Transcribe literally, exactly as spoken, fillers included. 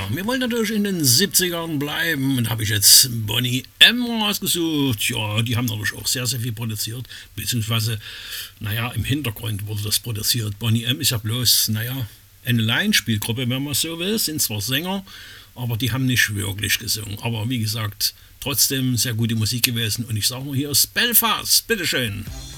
wir wollen natürlich in den siebzigern bleiben und habe ich jetzt Boney M. rausgesucht. Ja, die haben natürlich auch sehr, sehr viel produziert, beziehungsweise, naja, im Hintergrund wurde das produziert. Boney M. ist ja bloß, naja, eine Laienspielgruppe, wenn man so will, sind zwar Sänger, aber die haben nicht wirklich gesungen. Aber wie gesagt, trotzdem sehr gute Musik gewesen und ich sage mal, hier ist Belfast, bitteschön.